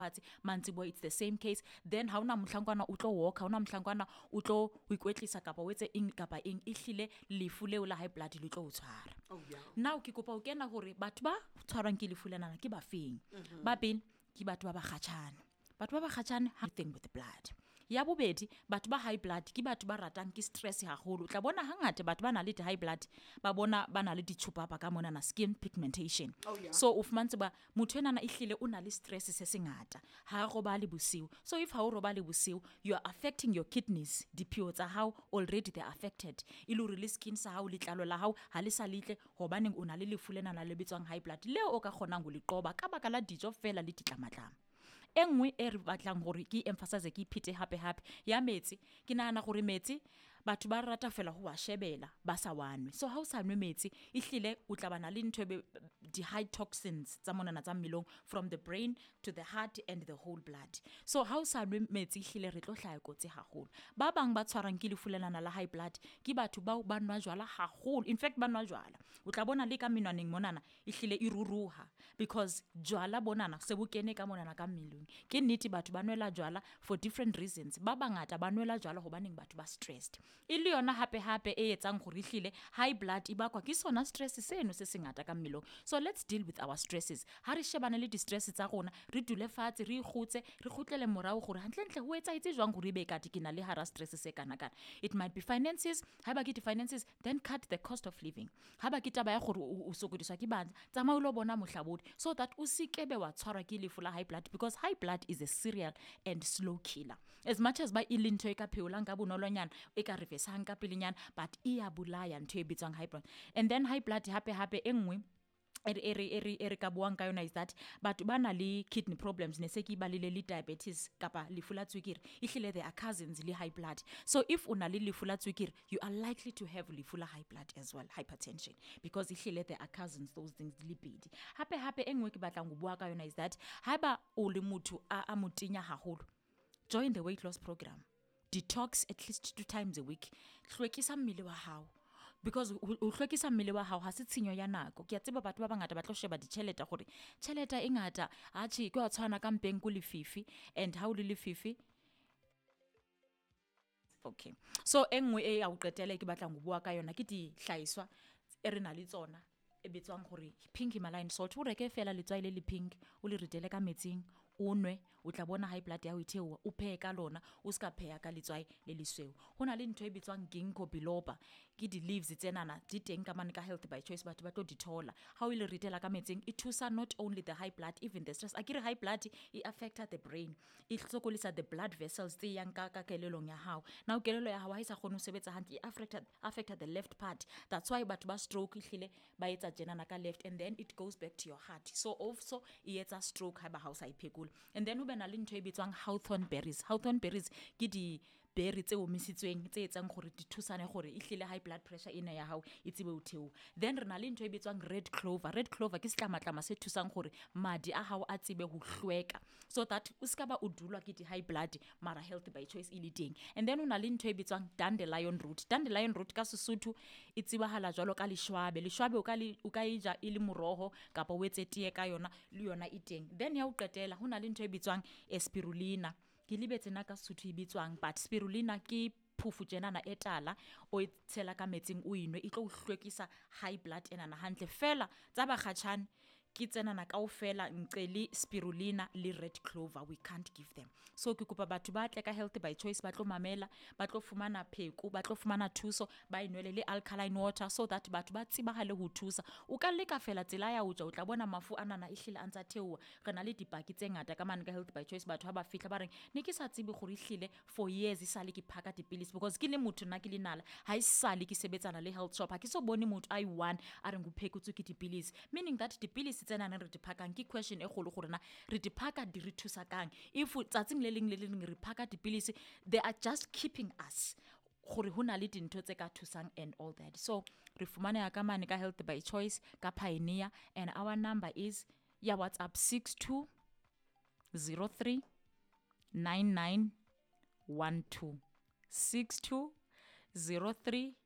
mantsibo it's the same case. Then ha ona mohlankwana o tlo walk, ha ona mohlankwana o tlo o ikwetlisa kapa o etse eng kapa eng, ehlile lefu leo la high blood le tlo o tshwara. Now ke kopa o kena hore batho ba tshwarwang ke lefu lena ke ba feng. Ba pele ke batho ba bakgatjhane. Batho ba bakgatjhane ha thing with the blood. Ya bobedi batho ba high blood ke batho ba ratang ke stress haholo. Tla bona hangata batho ba na le high blood ba bona ba na le ditshupapa ka mona na skin pigmentation. So o fumantse ba motho enana ehlile o na le stress se sengata, ha roba le bosiu. So if ha o roba le bosiu, you are affecting your kidneys. Dipeo tsa hao already they are affected. Ile re le skin sa hao, letlalo la hao ha le sa litle hobaneng o na le lefu lena la le bitswang high blood. Leo o ka kgonang go le qoba ka baka la dijo fela le ditlamatlama. Engwe e re batlang gore ke emphasize ke phete hape ya metsi. Ke nahana gore metsi batho ba rata fela ho wa shebela ba sa wanwe. So ha o sa nwe metsi ehlile o tla bana le ntwe di high toxins tsa monana tsa mmelong from the brain to the heart and the whole blood. So ha o sa nwe metsi ehlile re tlo hlaya kotsi haholo. Ba bang ba tshwarang ke lefu lena la high blood ke batho ba ba nwa jwala haholo. In fact ba nwa jwala o tla bona le ka menwaneng monana ehlile e ruruha because jwala bonana se bo kene ka monana ka mmelong. Ke nnete batho ba nwela jwala for different reasons. Ba bangata ba nwela jwala hobaneng batho ba stressed. Ile yona hape e etsang gore ehlile high blood e bakwa ke sona stress seno se sengata ka mmelong. So let's deal with our stresses. Ha re shebana le di-stress tsa rona, re dule fatshe, re ikgutse, re kgutlele morao gore hantlentle ho etsaetse jwang gore be kate ke na le hara stress se kana kana. It might be finances, ha ba ke di-finances, then cut the cost of living. Ha ba ke taba ya gore o sokodiswa ke bana, tsamaya o lo bona mohlabodi so that o se kebe wa tshwarwa ke lefu la high blood because high blood is a serial and slow killer. As much as ba ilintho e ka pheolang ka bonolonyana, e ka refesang ka pelenyana, but e a bolaya ntho e bitswang high blood. And then high blood hape engwe ere ka buang ka yona is that batho ba na le kidney problems ne se ke balile le diabetes kapa lefu la tswekere ehlile they are cousins le high blood. So if una le lefu la tswekere, you are likely to have lefu la high blood as well, hypertension, because ehlile they are cousins, those things di le pedi. Hape engwe ke batlang go bua ka yona is that haeba o le motho a motinya haholo, join the weight loss program. Detox at least 2 times a week. Hlwekisa mmele wa hao. Because o hlwekisa mmele wa hao ha se tshenyo ya nako. Ke a tseba batho ba bangata ba tlo sheba ditšhelete gore tšhelete e ngata a tshi ke wa tshwana ka mpeng go lefifi and how le lefifi. Okay. So engwe e ya o qetela ke batlang go bua ka yona ke di hlaiswa e re na le tsona e bitswang gore pink Himalayan salt. O reke fela letswai le pink o le ritele ka metsing o nwe o tla bona high blood ya ho theoha. O phehe ka lona o ska pheha ka letswai le lesweu. Hona le ntho e bitswang ginkgo biloba ke di leaves tsenana di teng ka mane ka Healthy by Choice batho ba tlo di thola. Ha o le ritela ka metsing e thusa not only the high blood, even the stress. Akere high blood e affecta the brain, e hlokolisa the blood vessels tse yang ka kelelong ya hao. Now kelelo ya hao ha isa kgone ho sebetsa hantle, affecta the left part. That's why batho ba stroke ehlile ba etsa jenana ka left and then it goes back to your heart. So also e etsa stroke ha ba ha o sa iphekula. And then ho bena le ntho e bitswang hawthorn berries. Hawthorn berries ke di berry tse omisitsweng tse etsang gore di thusane gore ehlile high blood pressure ena ya hao e tsebe ho theoha. Then re na le ntho e bitswang red clover. Red clover ke setlamatlama se thusang gore madi a hao a tsebe ho hlweka so that o ska ba o dulwa ke di high blood mara Healthy by Choice e le teng. And then o na le ntho e bitswang dandelion root. Dandelion root ka Sesotho e tsebahala jwalo ka leshwabe. Leshwabe o ka e ja e le moroho kapa o etse tee ka yona le yona e teng. Then ya o qetela ho na le ntho e bitswang spirulina. Ke libetse na ka Sesotho e bitswang, but spirulina ke phufu tjenana e tala o e tshela ka metsing o inwe e tlo hlwekisa high blood enana hantle fela tsa bakgatjhane ke tsenana kaofela ntle le spirulina le red clover we can't give them. So ke kopa batho ba tle ka Healthy by Choice ba tlo mamela, ba tlo fumana pheko, ba tlo fumana thuso, ba inwele le alkaline water so that batho ba tsebahale ho thusa. O ka leka fela tsela ya o tla o tla bona mafu anana ehlile a ntsa theoha. Re na le dipaki tse ngata ka mane ka Healthy by Choice batho ha ba fihla ba reng ne ke sa tsebe gore ehlile for years isale ke phaka dipilisi because ke le motho nna ke le nala ha isale ke sebetsana le health shop ha ke so bone motho I one a reng go phekutse ke dipilisi, meaning that dipilisi tsena re di phakang ke question e kgolo gore na re di phaka di re thusa kang if tsatsing le leng re phaka dipilisi they are just keeping us gore hona le dintho tse ka thusang and all that. So re fumane ka mane ka Healthy by Choice ka Pioneer and our number is ya WhatsApp 6203 9912 6203